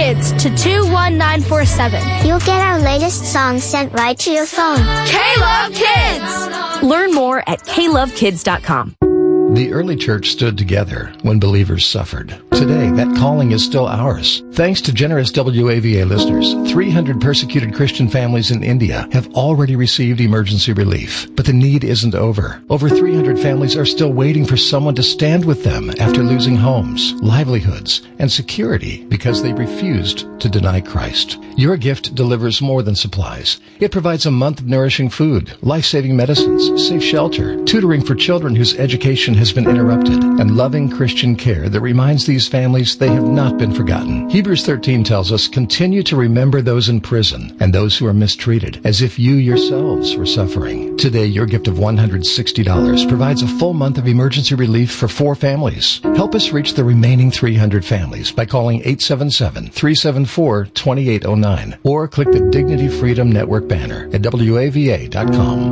Kids to 21947. You'll get our latest songs sent right to your phone. K-Love Kids! Learn more at klovekids.com. The early church stood together when believers suffered. Today, that calling is still ours. Thanks to generous WAVA listeners, 300 persecuted Christian families in India have already received emergency relief. But the need isn't over. Over 300 families are still waiting for someone to stand with them after losing homes, livelihoods, and security because they refused to deny Christ. Your gift delivers more than supplies. It provides a month of nourishing food, life-saving medicines, safe shelter, tutoring for children whose education has been interrupted, and loving Christian care that reminds these families they have not been forgotten. Hebrews 13 tells us, continue to remember those in prison and those who are mistreated, as if you yourselves were suffering. Today, your gift of $160 provides a full month of emergency relief for 4 families. Help us reach the remaining 300 families by calling 877-374-2809 or click the Dignity Freedom Network banner at WAVA.com,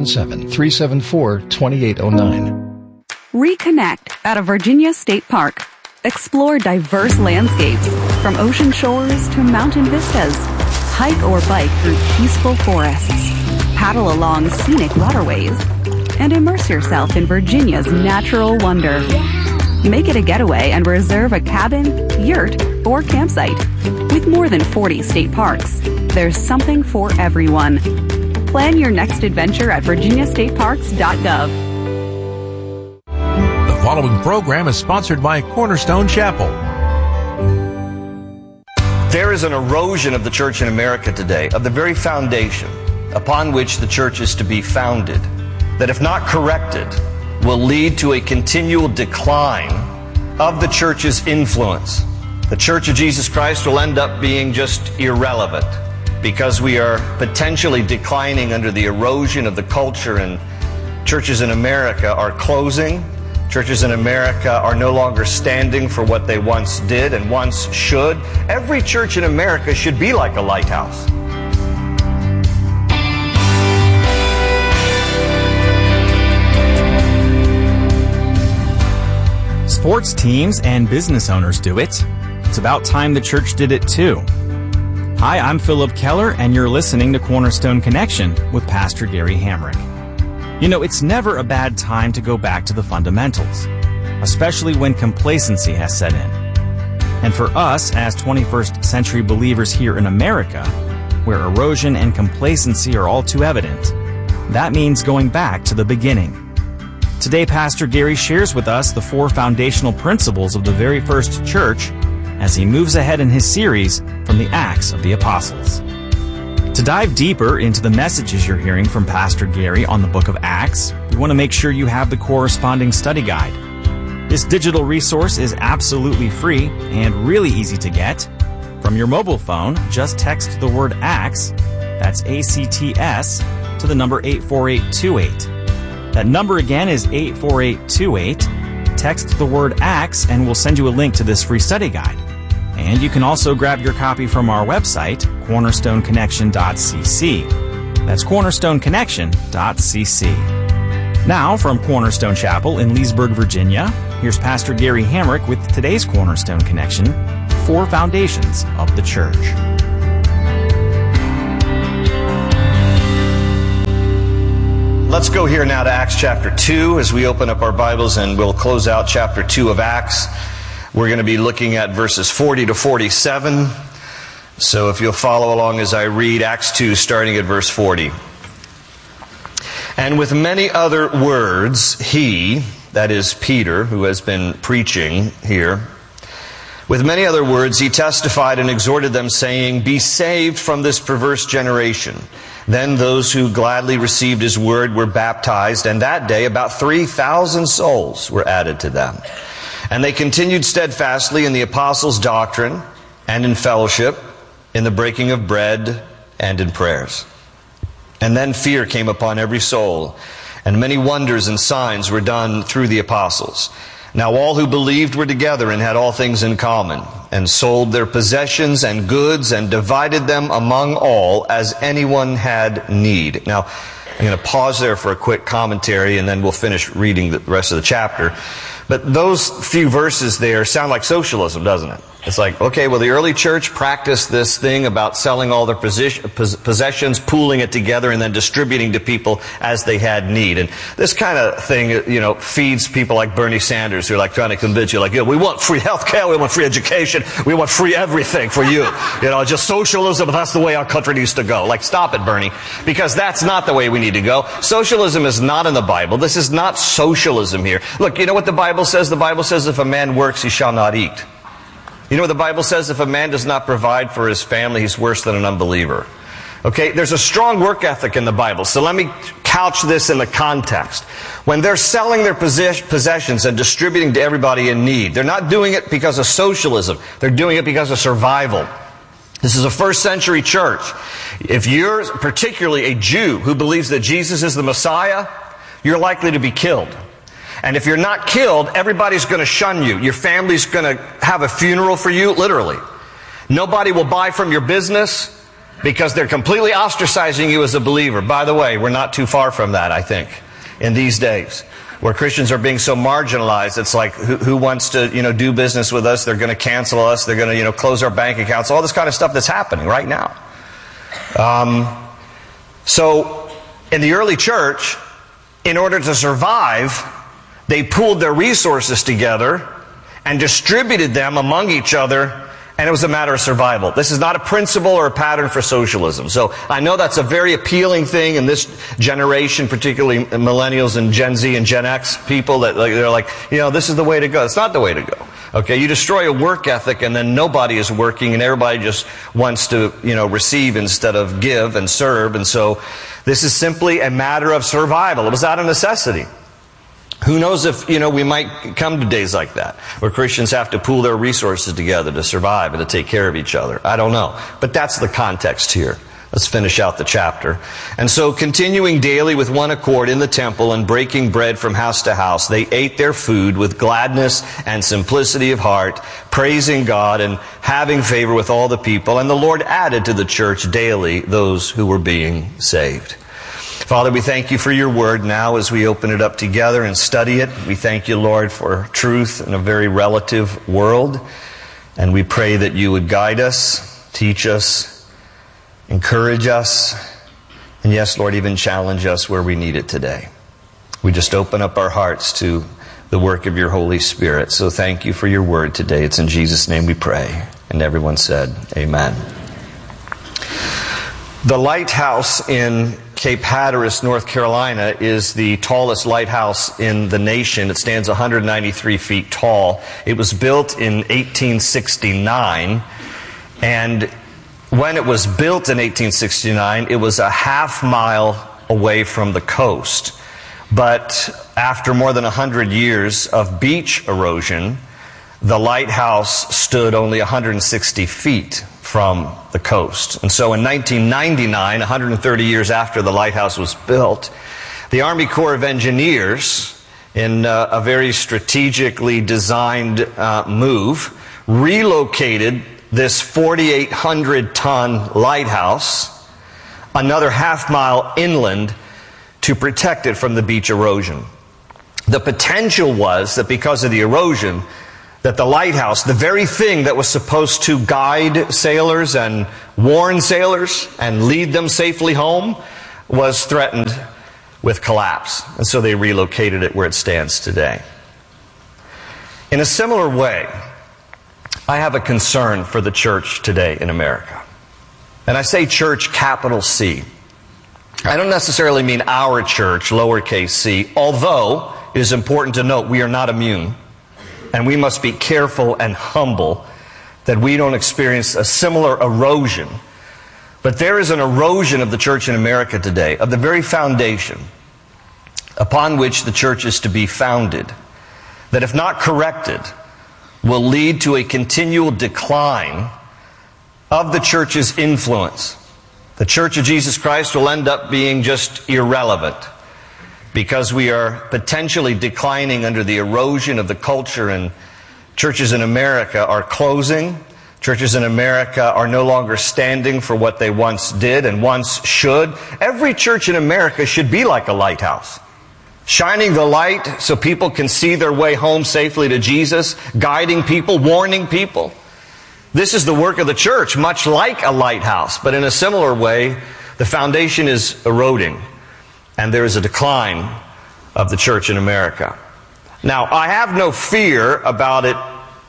877-374-2809. Reconnect at a Virginia State Park. Explore diverse landscapes, from ocean shores to mountain vistas. Hike or bike through peaceful forests. Paddle along scenic waterways. And immerse yourself in Virginia's natural wonder. Make it a getaway and reserve a cabin, yurt, or campsite. With more than 40 state parks, there's something for everyone. Plan your next adventure at virginiastateparks.gov. The following program is sponsored by Cornerstone Chapel. There is an erosion of the church in America today, of the very foundation upon which the church is to be founded, that if not corrected, will lead to a continual decline of the church's influence. The Church of Jesus Christ will end up being just irrelevant because we are potentially declining under the erosion of the culture, and churches in America are closing. Churches in America are no longer standing for what they once did and once should. Every church in America should be like a lighthouse. Sports teams and business owners do it. It's about time the church did it too. Hi, I'm Philip Keller, and you're listening to Cornerstone Connection with Pastor Gary Hamrick. You know, it's never a bad time to go back to the fundamentals, especially when complacency has set in. And for us, as 21st century believers here in America, where erosion and complacency are all too evident, that means going back to the beginning. Today, Pastor Gary shares with us the 4 foundational principles of the very first church as he moves ahead in his series from the Acts of the Apostles. To dive deeper into the messages you're hearing from Pastor Gary on the book of Acts, you want to make sure you have the corresponding study guide. This digital resource is absolutely free and really easy to get. From your mobile phone, just text the word Acts, that's ACTS, to the number 84828. That number again is 84828. Text the word Acts and we'll send you a link to this free study guide. And you can also grab your copy from our website, cornerstoneconnection.cc. That's cornerstoneconnection.cc. Now, from Cornerstone Chapel in Leesburg, Virginia, here's Pastor Gary Hamrick with today's Cornerstone Connection, 4 Foundations of the Church. Let's go here now to Acts chapter 2 as we open up our Bibles, and we'll close out chapter 2 of Acts. We're going to be looking at verses 40 to 47. So if you'll follow along as I read Acts 2, starting at verse 40. And with many other words, he, that is Peter, who has been preaching here, with many other words he testified and exhorted them, saying, be saved from this perverse generation. Then those who gladly received his word were baptized, and that day about 3,000 souls were added to them. And they continued steadfastly in the apostles' doctrine, and in fellowship, in the breaking of bread, and in prayers. And then fear came upon every soul, and many wonders and signs were done through the apostles. Now all who believed were together and had all things in common, and sold their possessions and goods, and divided them among all as anyone had need. Now, I'm going to pause there for a quick commentary, and then we'll finish reading the rest of the chapter. But those few verses there sound like socialism, doesn't it? It's like, okay, well, the early church practiced this thing about selling all their possessions, pooling it together, and then distributing to people as they had need. And this kind of thing, feeds people like Bernie Sanders, who are like trying to convince you, like, we want free health care, we want free education, we want free everything for you. Just socialism, that's the way our country needs to go. Like, stop it, Bernie, because that's not the way we need to go. Socialism is not in the Bible. This is not socialism here. Look, you know what the Bible says? The Bible says if a man works, he shall not eat. You know what the Bible says? If a man does not provide for his family, he's worse than an unbeliever. Okay, there's a strong work ethic in the Bible. So let me couch this in the context. When they're selling their possessions and distributing to everybody in need, they're not doing it because of socialism. They're doing it because of survival. This is a first century church. If you're particularly a Jew who believes that Jesus is the Messiah, you're likely to be killed. And if you're not killed, everybody's going to shun you. Your family's going to have a funeral for you, literally. Nobody will buy from your business because they're completely ostracizing you as a believer. By the way, we're not too far from that, I think, in these days, where Christians are being so marginalized. It's like, who wants to, do business with us? They're going to cancel us. They're going to, close our bank accounts. All this kind of stuff that's happening right now. So, in the early church, in order to survive, they pooled their resources together and distributed them among each other, and it was a matter of survival. This is not a principle or a pattern for socialism. So I know that's a very appealing thing in this generation, particularly millennials and Gen Z and Gen X people, that they're like, this is the way to go. It's not the way to go. Okay, you destroy a work ethic and then nobody is working and everybody just wants to, receive instead of give and serve. And so this is simply a matter of survival. It was out of necessity. Who knows if, we might come to days like that, where Christians have to pool their resources together to survive and to take care of each other. I don't know. But that's the context here. Let's finish out the chapter. And so, continuing daily with one accord in the temple and breaking bread from house to house, they ate their food with gladness and simplicity of heart, praising God and having favor with all the people. And the Lord added to the church daily those who were being saved. Father, we thank you for your word now as we open it up together and study it. We thank you, Lord, for truth in a very relative world. And we pray that you would guide us, teach us, encourage us, and yes, Lord, even challenge us where we need it today. We just open up our hearts to the work of your Holy Spirit. So thank you for your word today. It's in Jesus' name we pray. And everyone said, amen. The lighthouse in Cape Hatteras, North Carolina, is the tallest lighthouse in the nation. It stands 193 feet tall. It was built in 1869, and when it was built in 1869, it was a half mile away from the coast. But after more than 100 years of beach erosion, the lighthouse stood only 160 feet from the coast. And so in 1999, 130 years after the lighthouse was built, the Army Corps of Engineers, in a very strategically designed move, relocated this 4,800-ton lighthouse another half mile inland to protect it from the beach erosion. The potential was that because of the erosion, that the lighthouse, the very thing that was supposed to guide sailors and warn sailors and lead them safely home, was threatened with collapse. And so they relocated it where it stands today. In a similar way, I have a concern for the church today in America. And I say church, capital C. I don't necessarily mean our church, lowercase c, although it is important to note we are not immune. And we must be careful and humble that we don't experience a similar erosion. But there is an erosion of the church in America today, of the very foundation upon which the church is to be founded, that if not corrected, will lead to a continual decline of the church's influence. The Church of Jesus Christ will end up being just irrelevant, because we are potentially declining under the erosion of the culture, and churches in America are closing. Churches in America are no longer standing for what they once did and once should. Every church in America should be like a lighthouse, shining the light so people can see their way home safely to Jesus, guiding people, warning people. This is the work of the church, much like a lighthouse, but in a similar way, the foundation is eroding, and there is a decline of the church in America. Now, I have no fear about it,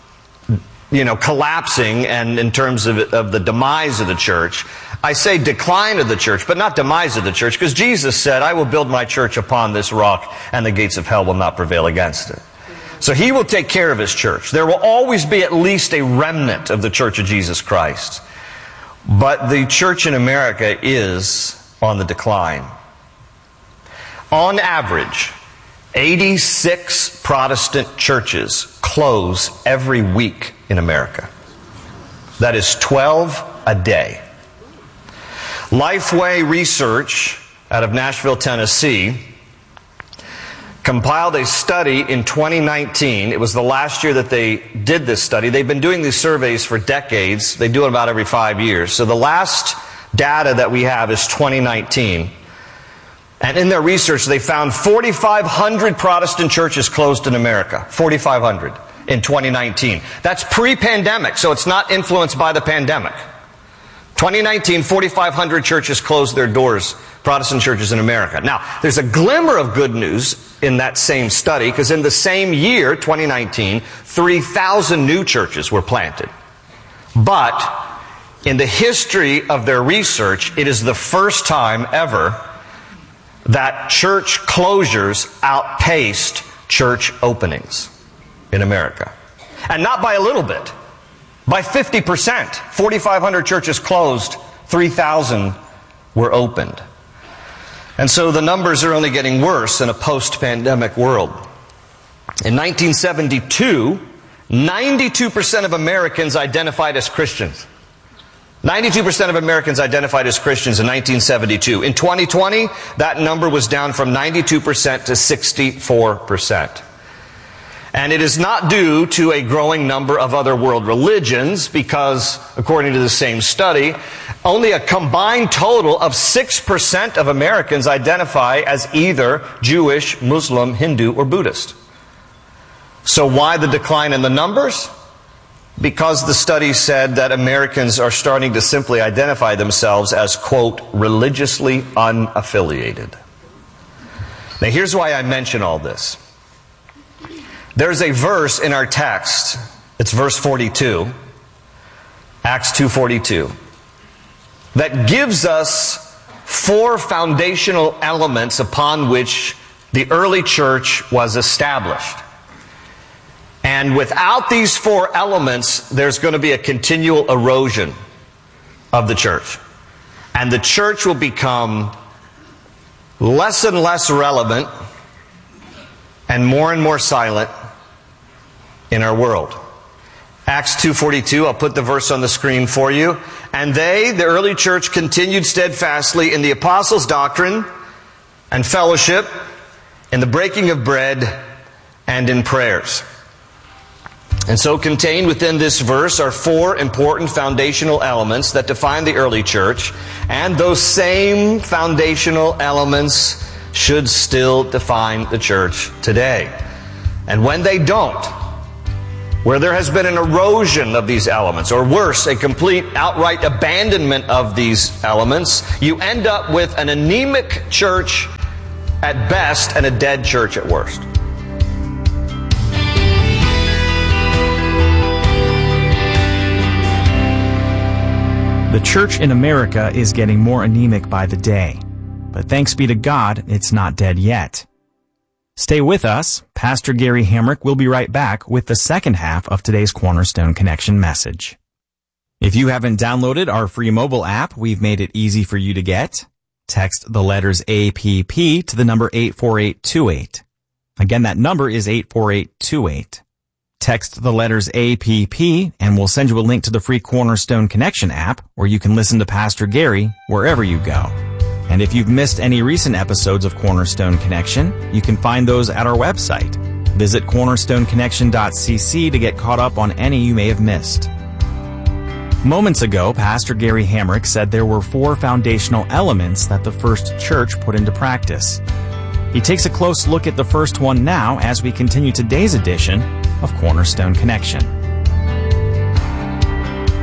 collapsing and in terms of the demise of the church. I say decline of the church, but not demise of the church, because Jesus said, I will build my church upon this rock, and the gates of hell will not prevail against it. So He will take care of His church. There will always be at least a remnant of the Church of Jesus Christ. But the church in America is on the decline. On average, 86 Protestant churches close every week in America. That is 12 a day. Lifeway Research out of Nashville, Tennessee, compiled a study in 2019. It was the last year that they did this study. They've been doing these surveys for decades. They do it about every 5 years. So the last data that we have is 2019. And in their research, they found 4,500 Protestant churches closed in America. 4,500 in 2019. That's pre-pandemic, so it's not influenced by the pandemic. 2019, 4,500 churches closed their doors, Protestant churches in America. Now, there's a glimmer of good news in that same study, because in the same year, 2019, 3,000 new churches were planted. But in the history of their research, it is the first time ever that church closures outpaced church openings in America. And not by a little bit. By 50%. 4,500 churches closed, 3,000 were opened. And so the numbers are only getting worse in a post-pandemic world. In 1972, 92% of Americans identified as Christians. 92% of Americans identified as Christians in 1972. In 2020, that number was down from 92% to 64%. And it is not due to a growing number of other world religions, because, according to the same study, only a combined total of 6% of Americans identify as either Jewish, Muslim, Hindu, or Buddhist. So why the decline in the numbers? Because the study said that Americans are starting to simply identify themselves as, quote, religiously unaffiliated. Now here's why I mention all this. There's a verse in our text, it's verse 42, Acts 2:42, that gives us 4 foundational elements upon which the early church was established. And without these 4 elements, there's going to be a continual erosion of the church. And the church will become less and less relevant and more silent in our world. Acts 2:42, I'll put the verse on the screen for you. And they, the early church, continued steadfastly in the apostles' doctrine and fellowship, in the breaking of bread, and in prayers. And so contained within this verse are 4 important foundational elements that define the early church, and those same foundational elements should still define the church today. And when they don't, where there has been an erosion of these elements, or worse, a complete outright abandonment of these elements, you end up with an anemic church at best and a dead church at worst. The church in America is getting more anemic by the day. But thanks be to God, it's not dead yet. Stay with us. Pastor Gary Hamrick will be right back with the second half of today's Cornerstone Connection message. If you haven't downloaded our free mobile app, we've made it easy for you to get. Text the letters APP to the number 84828. Again, that number is 84828. Text the letters APP and we'll send you a link to the free Cornerstone Connection app, where you can listen to Pastor Gary wherever you go. And if you've missed any recent episodes of Cornerstone Connection, you can find those at our website. Visit cornerstoneconnection.cc to get caught up on any you may have missed. Moments ago, Pastor Gary Hamrick said there were 4 foundational elements that the first church put into practice. He takes a close look at the first one now as we continue today's edition of Cornerstone Connection.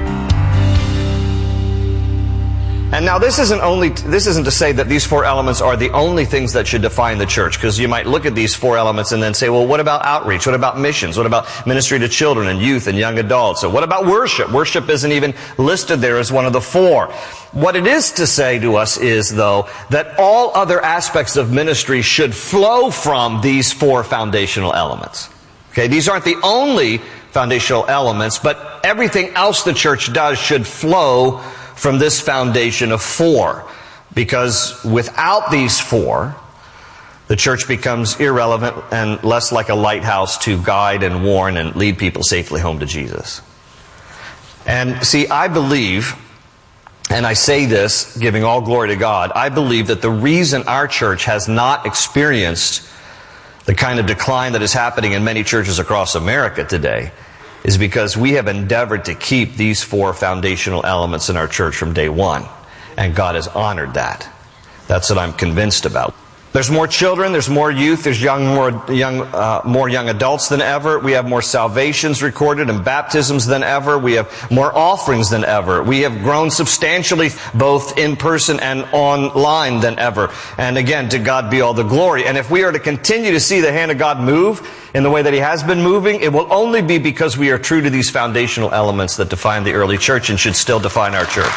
And now this isn't to say that these four elements are the only things that should define the church, because you might look at these four elements and then say, well, what about outreach? What about missions? What about ministry to children and youth and young adults? So what about worship? Worship isn't even listed there as one of the four. What it is to say to us is, though, that all other aspects of ministry should flow from these four foundational elements. Okay, these aren't the only foundational elements, but everything else the church does should flow from this foundation of four. Because without these four, the church becomes irrelevant and less like a lighthouse to guide and warn and lead people safely home to Jesus. And see, I believe, and I say this giving all glory to God, I believe that the reason our church has not experienced the kind of decline that is happening in many churches across America today is because we have endeavored to keep these four foundational elements in our church from day one. And God has honored that. That's what I'm convinced about. There's more children, there's more youth, there's more young adults than ever. We have more salvations recorded and baptisms than ever. We have more offerings than ever. We have grown substantially both in person and online than ever. And again, to God be all the glory. And if we are to continue to see the hand of God move in the way that He has been moving, it will only be because we are true to these foundational elements that define the early church and should still define our church.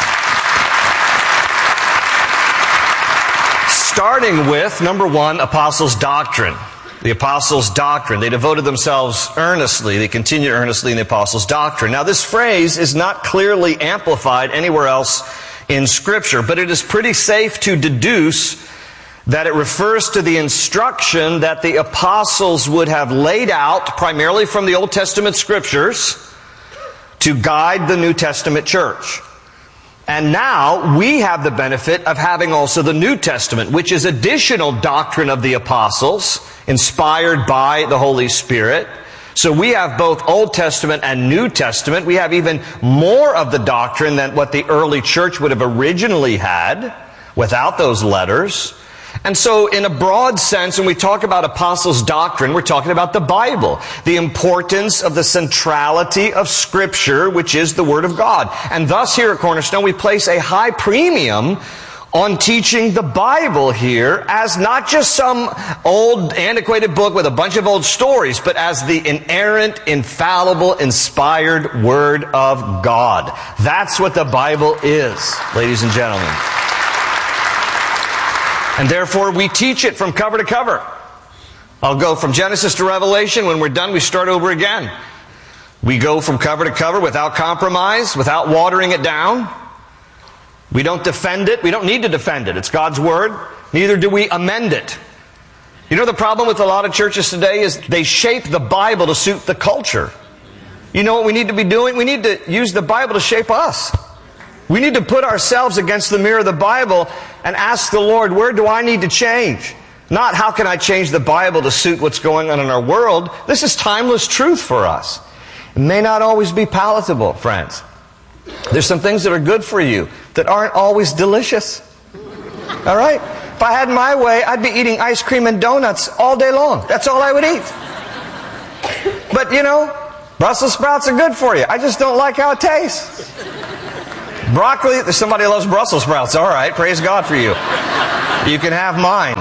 Starting with, number one, apostles' doctrine. The apostles' doctrine. They devoted themselves earnestly. They continued earnestly in the apostles' doctrine. Now, this phrase is not clearly amplified anywhere else in Scripture, but it is pretty safe to deduce that it refers to the instruction that the apostles would have laid out, primarily from the Old Testament Scriptures, to guide the New Testament church. And now we have the benefit of having also the New Testament, which is additional doctrine of the apostles, inspired by the Holy Spirit. So we have both Old Testament and New Testament. We have even more of the doctrine than what the early church would have originally had without those letters. And so in a broad sense, when we talk about apostles' doctrine, we're talking about the Bible. The importance of the centrality of Scripture, which is the Word of God. And thus here at Cornerstone, we place a high premium on teaching the Bible here as not just some old, antiquated book with a bunch of old stories, but as the inerrant, infallible, inspired Word of God. That's what the Bible is, ladies and gentlemen. And therefore, we teach it from cover to cover. I'll go from Genesis to Revelation. When we're done, we start over again. We go from cover to cover without compromise, without watering it down. We don't defend it. We don't need to defend it. It's God's Word. Neither do we amend it. You know, the problem with a lot of churches today is they shape the Bible to suit the culture. You know what we need to be doing? We need to use the Bible to shape us. We need to put ourselves against the mirror of the Bible and ask the Lord, where do I need to change? Not how can I change the Bible to suit what's going on in our world. This is timeless truth for us. It may not always be palatable, friends. There's some things that are good for you that aren't always delicious. All right? If I had my way, I'd be eating ice cream and donuts all day long. That's all I would eat. But, you know, Brussels sprouts are good for you. I just don't like how it tastes. Broccoli, there's somebody who loves Brussels sprouts. All right, praise God for you. You can have mine.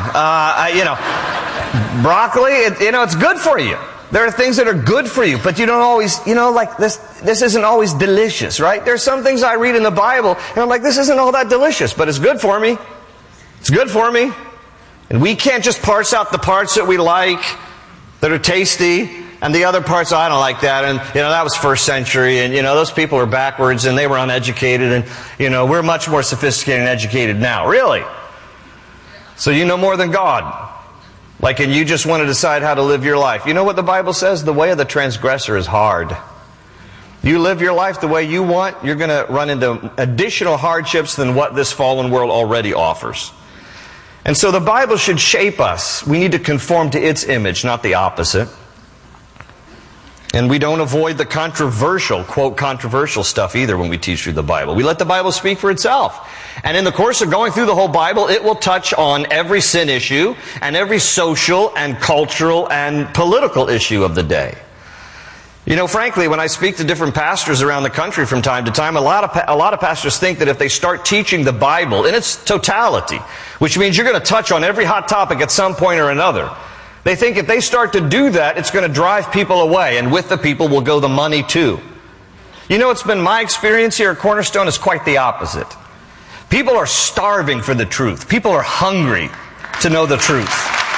Broccoli, it's good for you. There are things that are good for you, but you don't always, like this isn't always delicious, right? There's some things I read in the Bible, and I'm like, this isn't all that delicious, but it's good for me. It's good for me. And we can't just parse out the parts that we like, that are tasty, and the other parts, I don't like that. And, that was first century. And, those people were backwards and they were uneducated. And, we're much more sophisticated and educated now. Really? So you know more than God. And you just want to decide how to live your life. You know what the Bible says? The way of the transgressor is hard. You live your life the way you want, you're going to run into additional hardships than what this fallen world already offers. And so the Bible should shape us. We need to conform to its image, not the opposite. And we don't avoid the controversial, quote, controversial stuff either when we teach through the Bible. We let the Bible speak for itself. And in the course of going through the whole Bible, it will touch on every sin issue and every social and cultural and political issue of the day. You know, frankly, when I speak to different pastors around the country from time to time, a lot of pastors think that if they start teaching the Bible in its totality, which means you're going to touch on every hot topic at some point or another, they think if they start to do that, it's going to drive people away, and with the people will go the money too. You know, it's been my experience here at Cornerstone is quite the opposite. People are starving for the truth. People are hungry to know the truth.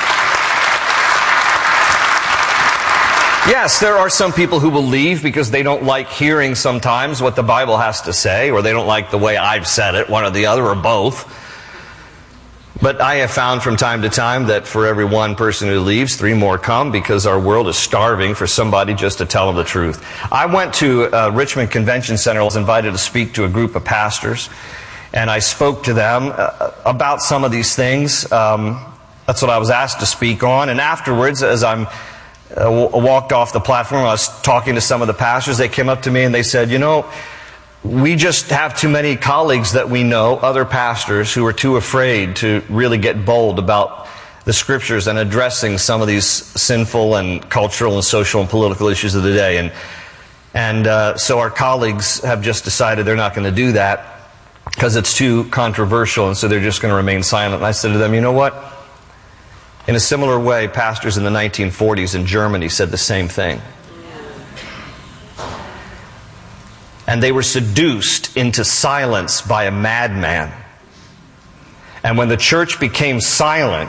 Yes, there are some people who will leave because they don't like hearing sometimes what the Bible has to say, or they don't like the way I've said it, one or the other, or both. But I have found from time to time that for every one person who leaves, 3 more come, because our world is starving for somebody just to tell them the truth. I went to Richmond Convention Center. I was invited to speak to a group of pastors, and I spoke to them about some of these things. That's what I was asked to speak on. And afterwards, as I'm walked off the platform, I was talking to some of the pastors. They came up to me and they said, you know, we just have too many colleagues that we know, other pastors, who are too afraid to really get bold about the Scriptures and addressing some of these sinful and cultural and social and political issues of the day. And so our colleagues have just decided they're not going to do that because it's too controversial, and so they're just going to remain silent. And I said to them, you know what? In a similar way, pastors in the 1940s in Germany said the same thing. And they were seduced into silence by a madman. And when the church became silent,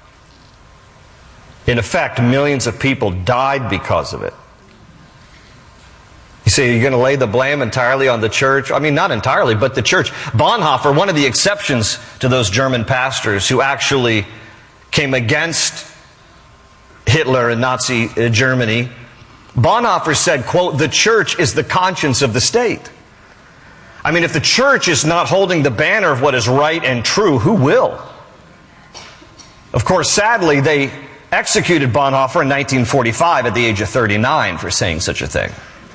in effect, millions of people died because of it. You say, are you going to lay the blame entirely on the church? I mean, not entirely, but the church. Bonhoeffer, one of the exceptions to those German pastors who actually came against Hitler and Nazi Germany, Bonhoeffer said, quote, the church is the conscience of the state. I mean, if the church is not holding the banner of what is right and true, who will? Of course, sadly, they executed Bonhoeffer in 1945 at the age of 39 for saying such a thing.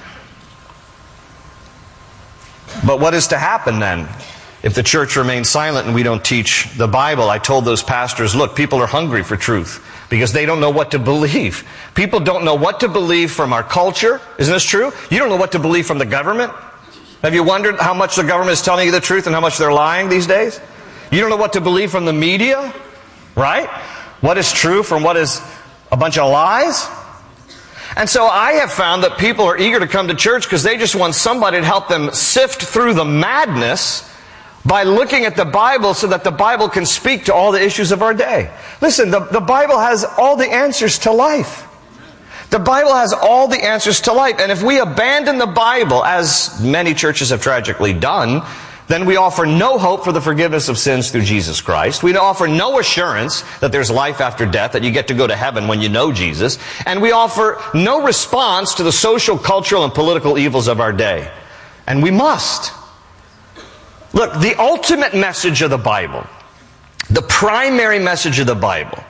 But what is to happen then if the church remains silent and we don't teach the Bible? I told those pastors, look, people are hungry for truth because they don't know what to believe. People don't know what to believe from our culture. Isn't this true? You don't know what to believe from the government. Have you wondered how much the government is telling you the truth and how much they're lying these days? You don't know what to believe from the media, right? What is true from what is a bunch of lies? And so I have found that people are eager to come to church because they just want somebody to help them sift through the madness by looking at the Bible so that the Bible can speak to all the issues of our day. Listen, the Bible has all the answers to life. The Bible has all the answers to life. And if we abandon the Bible, as many churches have tragically done, then we offer no hope for the forgiveness of sins through Jesus Christ. We offer no assurance that there's life after death, that you get to go to heaven when you know Jesus. And we offer no response to the social, cultural, and political evils of our day. And we must. Look, the ultimate message of the Bible, the primary message of the Bible,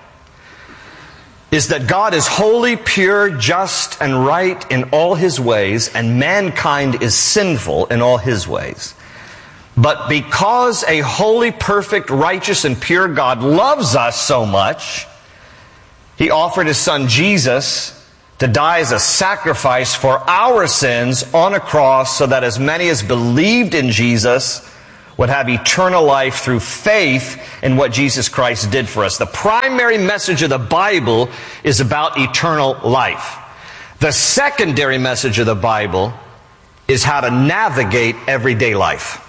is that God is holy, pure, just, and right in all His ways, and mankind is sinful in all his ways. But because a holy, perfect, righteous, and pure God loves us so much, He offered His Son Jesus to die as a sacrifice for our sins on a cross so that as many as believed in Jesus would have eternal life through faith in what Jesus Christ did for us. The primary message of the Bible is about eternal life. The secondary message of the Bible is how to navigate everyday life.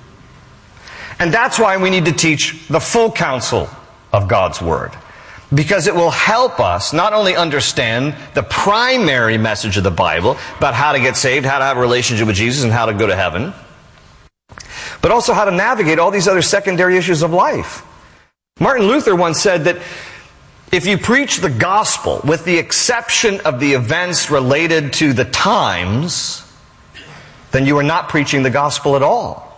And that's why we need to teach the full counsel of God's Word. Because it will help us not only understand the primary message of the Bible about how to get saved, how to have a relationship with Jesus, and how to go to heaven, but also how to navigate all these other secondary issues of life. Martin Luther once said that if you preach the gospel with the exception of the events related to the times, then you are not preaching the gospel at all.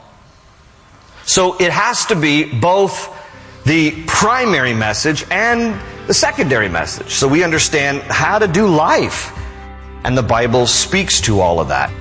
So it has to be both the primary message and the secondary message, so we understand how to do life. And the Bible speaks to all of that.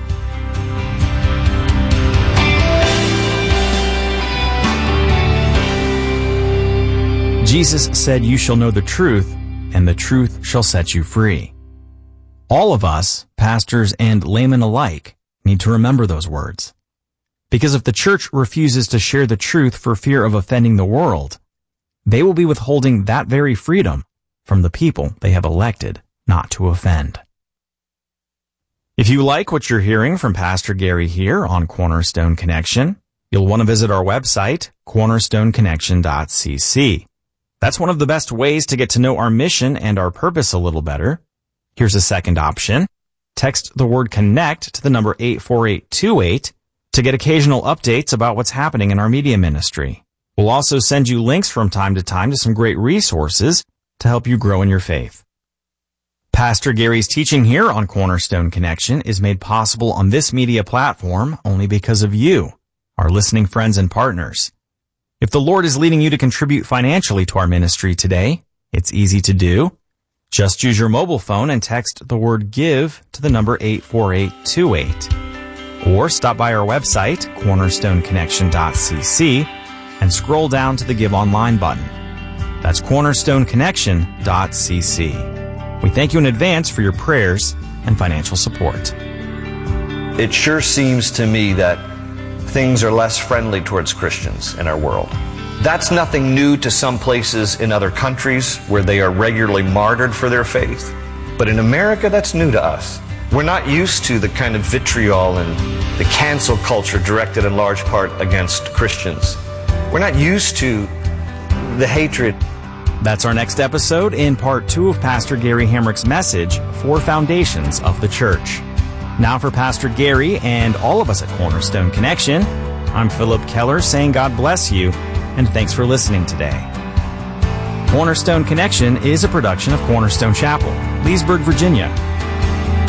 Jesus said, "You shall know the truth, and the truth shall set you free." All of us, pastors and laymen alike, need to remember those words. Because if the church refuses to share the truth for fear of offending the world, they will be withholding that very freedom from the people they have elected not to offend. If you like what you're hearing from Pastor Gary here on Cornerstone Connection, you'll want to visit our website, cornerstoneconnection.cc. That's one of the best ways to get to know our mission and our purpose a little better. Here's a second option. Text the word CONNECT to the number 84828 to get occasional updates about what's happening in our media ministry. We'll also send you links from time to time to some great resources to help you grow in your faith. Pastor Gary's teaching here on Cornerstone Connection is made possible on this media platform only because of you, our listening friends and partners. If the Lord is leading you to contribute financially to our ministry today, it's easy to do. Just use your mobile phone and text the word GIVE to the number 84828. Or stop by our website, cornerstoneconnection.cc, and scroll down to the Give Online button. That's cornerstoneconnection.cc. We thank you in advance for your prayers and financial support. It sure seems to me that things are less friendly towards Christians in our world. That's nothing new to some places in other countries where they are regularly martyred for their faith. But in America, that's new to us. We're not used to the kind of vitriol and the cancel culture directed in large part against Christians. We're not used to the hatred. That's our next episode in part 2 of Pastor Gary Hamrick's message, 4 Foundations of the Church. Now for Pastor Gary and all of us at Cornerstone Connection, I'm Philip Keller saying God bless you and thanks for listening today. Cornerstone Connection is a production of Cornerstone Chapel, Leesburg, Virginia.